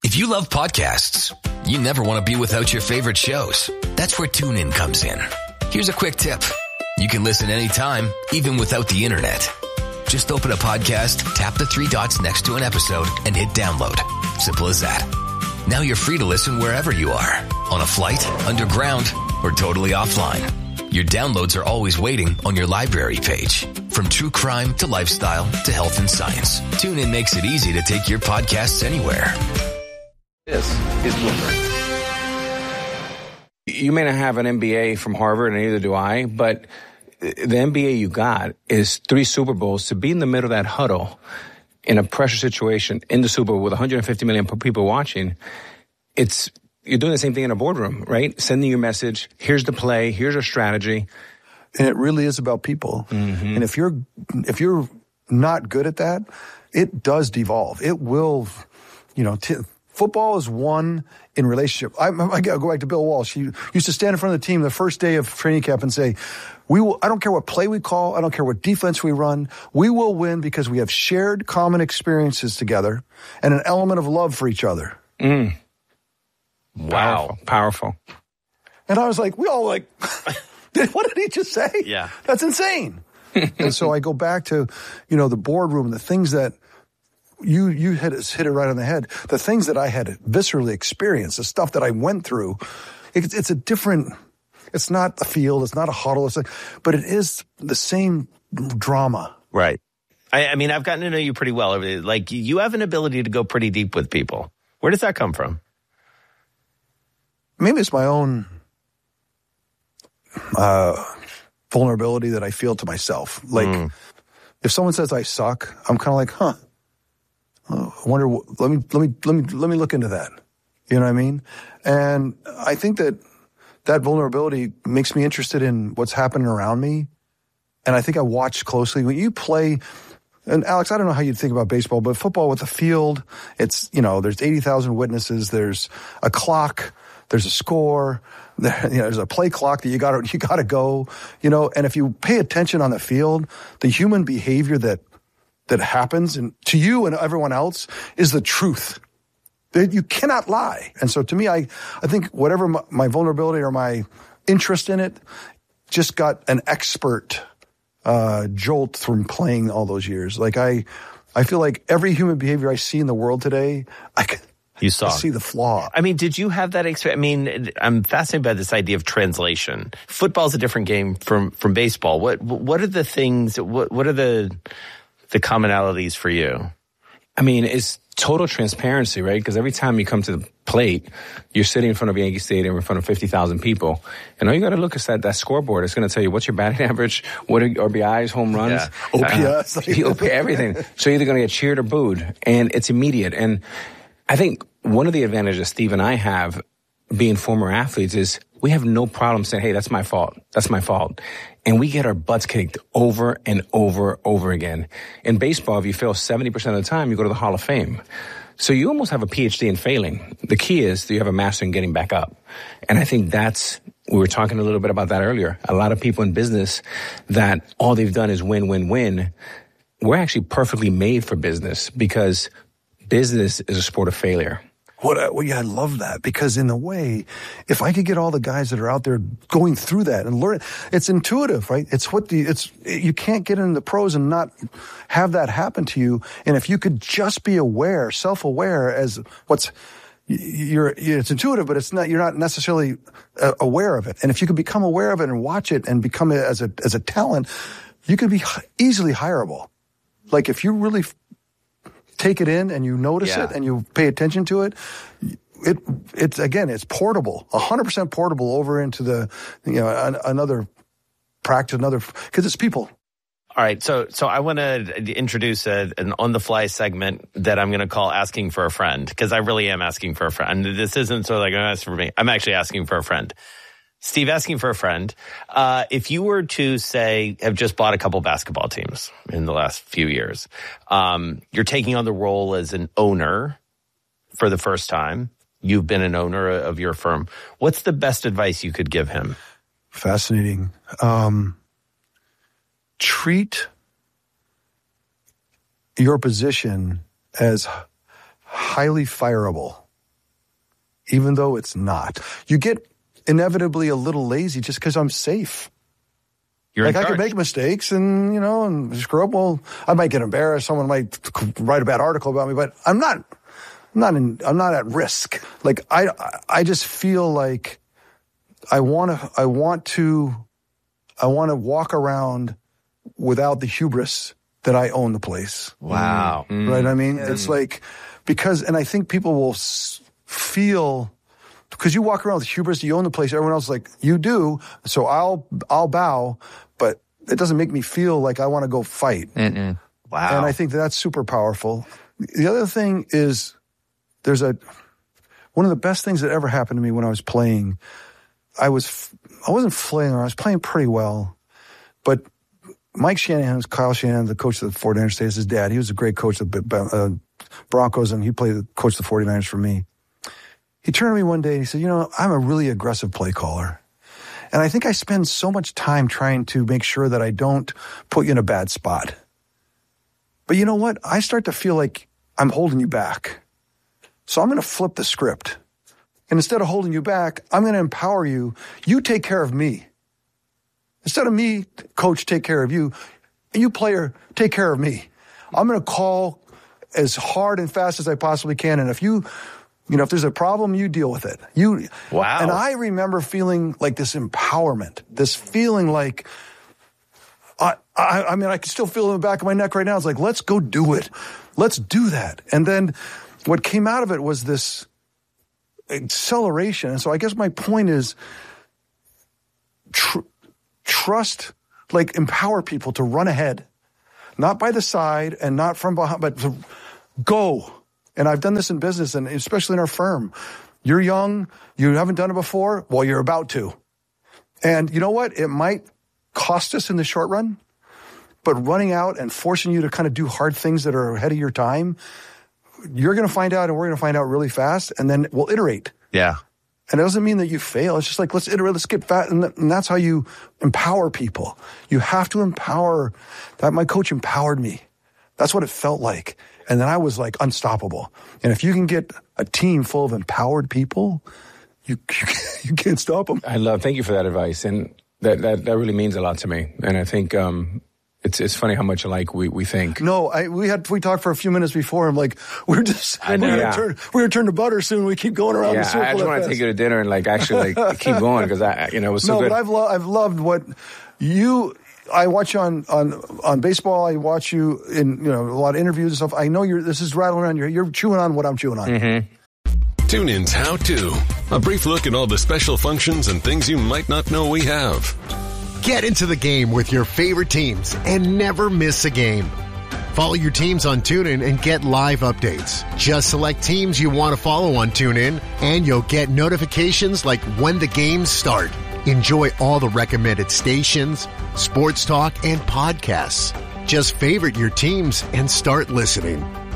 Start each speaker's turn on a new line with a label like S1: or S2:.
S1: If you love podcasts, you never want to be without your favorite shows. That's where TuneIn comes in. Here's a quick tip. You can listen anytime, even without the internet. Just open a podcast, tap the three dots next to an episode, and hit download. Simple as that. Now you're free to listen wherever you are. On a flight, underground, or totally offline. Your downloads are always waiting on your library page. From true crime to lifestyle to health and science, TuneIn makes it easy to take your podcasts anywhere.
S2: This is Bloomberg.
S3: You may not have an MBA from Harvard, and neither do I, but the MBA you got is 3 Super Bowls. To be in the middle of that huddle in a pressure situation in the Super Bowl with 150 million people watching, you're doing the same thing in a boardroom, right? Sending your message, here's the play, here's our strategy.
S4: And it really is about people. Mm-hmm. And if you're not good at that, it does devolve. It will, football is won in relationship. I go back to Bill Walsh. He used to stand in front of the team the first day of training camp and say, I don't care what play we call. I don't care what defense we run. We will win because we have shared common experiences together and an element of love for each other.
S3: Mm. Wow. Powerful.
S4: And I was like, we all like, what did he just say?
S2: Yeah.
S4: That's insane. And so I go back to, the boardroom, the things that you hit it right on the head. The things that I had viscerally experienced, the stuff that I went through, it's a different, it's not a field, it's not a huddle, but it is the same drama.
S2: Right. I mean, I've gotten to know you pretty well. Like, you have an ability to go pretty deep with people. Where does that come from?
S4: Maybe it's my own vulnerability that I feel to myself. Like, if someone says I suck, I'm kind of like, I wonder. Let me look into that. You know what I mean? And I think that vulnerability makes me interested in what's happening around me. And I think I watch closely when you play. And Alex, I don't know how you think about baseball, but football with a field, it's there's 80,000 witnesses. There's a clock. There's a score. There's a play clock that you gotta go. And if you pay attention on the field, the human behavior that happens and to you and everyone else is the truth. You cannot lie. And so to me, I think whatever my vulnerability or my interest in it just got an expert jolt from playing all those years. Like I feel like every human behavior I see in the world today, I see the flaw.
S2: I mean, did you have that experience? I mean, I'm fascinated by this idea of translation. Football's a different game from baseball. What are the things? What are the commonalities for you?
S3: I mean, it's total transparency, right? Because every time you come to the plate, you're sitting in front of Yankee Stadium in front of 50,000 people. And all you got to look is at that scoreboard. It's going to tell you what's your batting average, what are RBIs, home runs,
S4: OPS,
S3: everything. So you're either going to get cheered or booed. And it's immediate. And I think one of the advantages Steve and I have being former athletes is we have no problem saying, hey, that's my fault. That's my fault. And we get our butts kicked over and over again. In baseball, if you fail 70% of the time, you go to the Hall of Fame. So you almost have a PhD in failing. The key is do you have a master in getting back up? And I think we were talking a little bit about that earlier. A lot of people in business that all they've done is win, win, win. We're actually perfectly made for business because business is a sport of failure.
S4: I love that because in a way, if I could get all the guys that are out there going through that and learn, it's intuitive, right? You can't get into the pros and not have that happen to you. And if you could just be aware, self-aware as it's intuitive, but you're not necessarily aware of it. And if you could become aware of it and watch it and become it as a talent, you could be easily hireable. Like if you really take it in and you notice it and you pay attention to it, it's portable, 100% portable over into another practice, because it's people.
S2: All right, so I want to introduce an on-the-fly segment that I'm going to call Asking for a Friend, because I really am asking for a friend. This isn't sort of like, I'm asking for me. I'm actually asking for a friend. Steve, asking for a friend. If you were to, say, have just bought a couple basketball teams in the last few years, you're taking on the role as an owner for the first time. You've been an owner of your firm. What's the best advice you could give him?
S4: Fascinating. Treat your position as highly fireable. even though it's not. You get inevitably a little lazy just because I'm safe.
S2: You're
S4: like I could make mistakes and, and screw up. Well, I might get embarrassed. Someone might write a bad article about me, but I'm not at risk. Like I just feel like I want to walk around without the hubris that I own the place.
S2: Wow.
S4: Right? I mean, it's like, and I think people will feel, because you walk around with hubris, you own the place, everyone else is like, you do, so I'll bow, but it doesn't make me feel like I want to go fight.
S2: Wow.
S4: And I think that's super powerful. The other thing is, one of the best things that ever happened to me when I was playing, I wasn't flailing around, I was playing pretty well, but Mike Shanahan, Kyle Shanahan, the coach of the 49ers, stays his dad. He was a great coach of the Broncos, and he coached the 49ers for me. He turned to me one day and he said, I'm a really aggressive play caller. And I think I spend so much time trying to make sure that I don't put you in a bad spot. But you know what? I start to feel like I'm holding you back. So I'm going to flip the script. And instead of holding you back, I'm going to empower you. You take care of me. Instead of me, coach, take care of you, you player, take care of me. I'm going to call as hard and fast as I possibly can. And if if there's a problem, you deal with it.
S2: Wow.
S4: And I remember feeling like this empowerment, this feeling like, I can still feel it in the back of my neck right now. It's like, let's go do it. Let's do that. And then what came out of it was this acceleration. And so I guess my point is trust, like empower people to run ahead, not by the side and not from behind, but to go. And I've done this in business and especially in our firm. You're young, you haven't done it before, well, you're about to. And you know what? It might cost us in the short run, but running out and forcing you to kind of do hard things that are ahead of your time, you're going to find out and we're going to find out really fast, and then we'll iterate.
S2: Yeah.
S4: And it doesn't mean that you fail. It's just like, let's iterate, let's get fast. And that's how you empower people. You have to empower. That my coach empowered me. That's what it felt like. And then I was like unstoppable. And if you can get a team full of empowered people, you can't stop them.
S3: Thank you for that advice. And that really means a lot to me. And I think, it's funny how much alike we think.
S4: No, we talked for a few minutes before. I'm like, we're going to turn to butter soon. We keep going around the circle.
S3: I just want to take you to dinner and actually keep going because it was so good.
S4: No, but I've loved what I watch you on baseball. I watch you in a lot of interviews and stuff. I know this is rattling around. You're chewing on what I'm chewing on.
S5: Mm-hmm. TuneIn's How To, a brief look at all the special functions and things you might not know we have.
S6: Get into the game with your favorite teams and never miss a game. Follow your teams on TuneIn and get live updates. Just select teams you want to follow on TuneIn, and you'll get notifications like when the games start. Enjoy all the recommended stations, sports talk, and podcasts. Just favorite your teams and start listening.